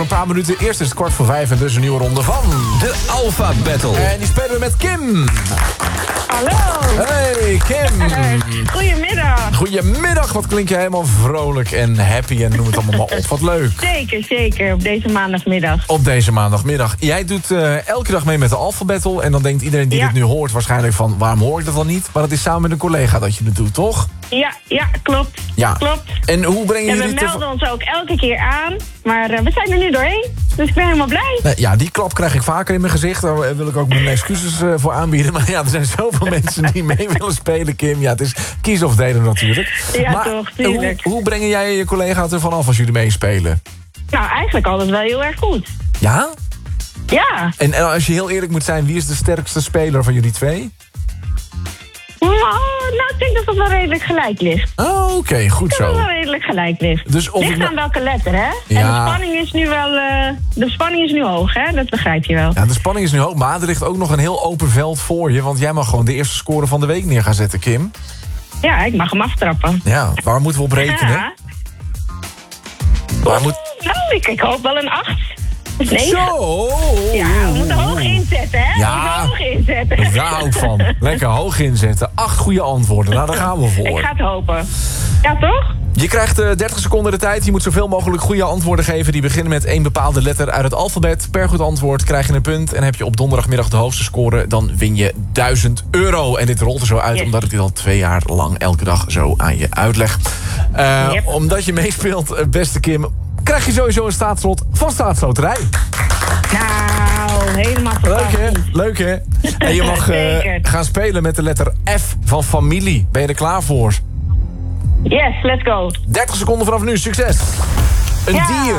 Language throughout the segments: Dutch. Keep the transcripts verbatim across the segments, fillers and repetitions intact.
een paar minuten. Eerst is het kwart voor vijf en dus een nieuwe ronde van... De Alpha Battle. En die spelen we met Kim. Hallo. Hey, Kim. Goedemiddag. Goedemiddag, wat klink je helemaal vrolijk en happy en noem het allemaal maar op. Wat leuk. Zeker, zeker. Op deze maandagmiddag. Op deze maandagmiddag. Jij doet uh, elke dag mee met de Alpha Battle. En dan denkt iedereen die ja. dit nu hoort waarschijnlijk van... waarom hoor ik dat dan niet? Maar het is samen met een collega dat je het doet, toch? Ja, ja, klopt. Ja. Klopt. En hoe breng je en we jullie... melden ons ook elke keer aan. Maar uh, we zijn er nu doorheen. Dus ik ben helemaal blij. Nee, ja, die klap krijg ik vaker in mijn gezicht. Daar wil ik ook mijn excuses uh, voor aanbieden. Maar ja, er zijn zoveel mensen die mee willen spelen, Kim. Ja, het is kiezen of delen natuurlijk. Ja, maar, toch, tuurlijk. Hoe, hoe brengen jij en je collega's ervan af als jullie meespelen? Nou, eigenlijk altijd wel heel erg goed. Ja? Ja. En, en als je heel eerlijk moet zijn, wie is de sterkste speler van jullie twee? Oh, nou, ik denk dat het wel redelijk gelijk ligt. Oh, oké, okay, goed Ik denk zo. dat het wel redelijk gelijk ligt. Dus of ligt ik... aan welke letter, hè? Ja. En de spanning is nu wel... Uh, de spanning is nu hoog, hè? Dat begrijp je wel. Ja, de spanning is nu hoog, maar er ligt ook nog een heel open veld voor je. Want jij mag gewoon de eerste score van de week neer gaan zetten, Kim. Ja, ik mag hem aftrappen. Ja, waar moeten we op rekenen? Ja. Waar moet... Nou, ik, ik hoop wel een acht. Nee. Zo! Ja, we moeten hoog inzetten, hè? Ja. We moeten hoog inzetten. Daar hou ik van. Lekker hoog inzetten. Acht goede antwoorden. Nou, daar gaan we voor. Ik ga het hopen. Ja, toch? Je krijgt uh, dertig seconden de tijd. Je moet zoveel mogelijk goede antwoorden geven. Die beginnen met één bepaalde letter uit het alfabet. Per goed antwoord krijg je een punt. En heb je op donderdagmiddag de hoogste score, dan win je duizend euro. En dit rolt er zo uit, yes. omdat ik dit al twee jaar lang elke dag zo aan je uitleg. Uh, yep. Omdat je meespeelt, beste Kim, krijg je sowieso een staatslot van Staatsloterij. Nou, helemaal fantastisch. Leuk, hè? Leuk, hè? En je mag uh, gaan spelen met de letter F van familie. Ben je er klaar voor? Yes, let's go. dertig seconden vanaf nu, succes. Een ja. dier.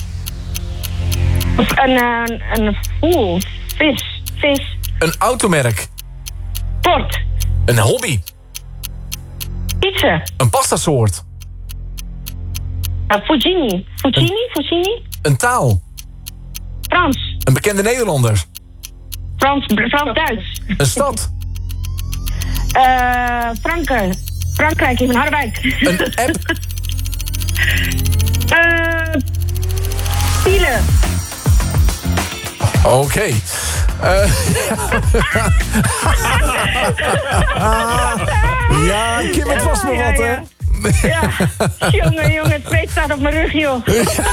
Een, een, een voel. Vis. Vis. Een automerk. Sport. Een hobby. Pizza. Een pastasoort. Uh, Fugini. Fugini? Fugini? Een taal. Frans. Een bekende Nederlander. Frans, Frans-Duits. Een stad. Uh, Franken. Frankrijk, in Harderwijk. Een app. uh, Pielen. Oké. Okay. Uh, ja, Kim, het was me ja, wat, ja. hè? Ja, jongen, jongen, het zweet staat op mijn rug, joh.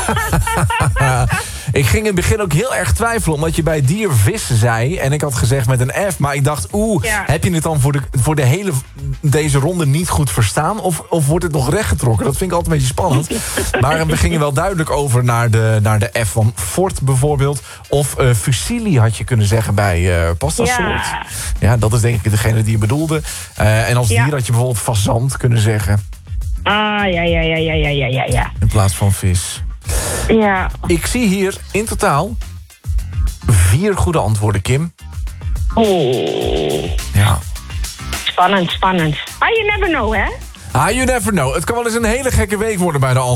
Ik ging in het begin ook heel erg twijfelen, omdat je bij dier vis zei. En ik had gezegd met een F, maar ik dacht, oeh, ja. heb je het dan voor de, voor de hele deze ronde niet goed verstaan? Of, of wordt het nog rechtgetrokken? Dat vind ik altijd een beetje spannend. Maar we gingen wel duidelijk over naar de, naar de F van Fort bijvoorbeeld. Of uh, fusilli had je kunnen zeggen bij uh, pastasoort. Ja. ja, dat is denk ik degene die je bedoelde. Uh, en als ja. dier had je bijvoorbeeld fazant kunnen zeggen. Ah, ja, ja, ja, ja, ja, ja, ja. In plaats van vis. Ja. Ik zie hier in totaal vier goede antwoorden, Kim. Oh. Ja. Spannend, spannend. Ah, you never know, hè? Ah, you never know. Het kan wel eens een hele gekke week worden bij de Alpha.